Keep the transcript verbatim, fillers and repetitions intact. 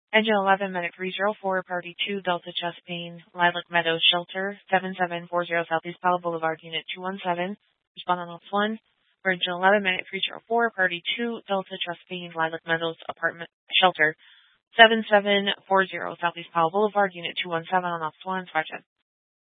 Engine eleven, Medic three zero four, Party two, Delta Chesapeake, Lilac Meadows Shelter, seven seven four zero Southeast Powell Boulevard, Unit two one seven. Respond on Ops one. For Engine eleven, Medic three zero four, Party two, Delta Chesapeake, Lilac Meadows Apartment Shelter, seven seven four zero Southeast Powell Boulevard, Unit two one seven on Ops one. Spartan.